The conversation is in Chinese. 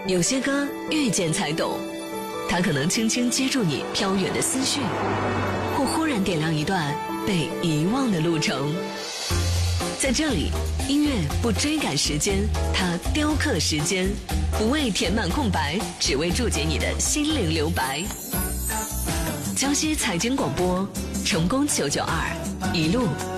有些歌遇见才懂，它可能轻轻接住你飘远的思绪，或忽然点亮一段被遗忘的路程。在这里，音乐不追赶时间，它雕刻时间，不为填满空白，只为注解你的心灵留白。江西财经广播，成功992，一路